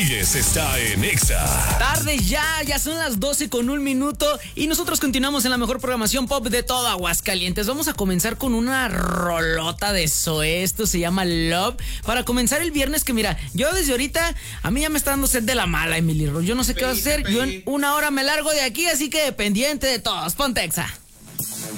Rodríguez está en Exa. Tarde ya son las 12:01 y nosotros continuamos en la mejor programación pop de todo Aguascalientes. Vamos a comenzar con una rolota de Zoé, esto se llama Love. Para comenzar el viernes, que mira, yo desde ahorita, a mí ya me está dando sed de la mala, Emily Ro. Yo no sé qué vas a hacer, yo en una hora me largo de aquí, así que pendiente de todos, ponte Exa.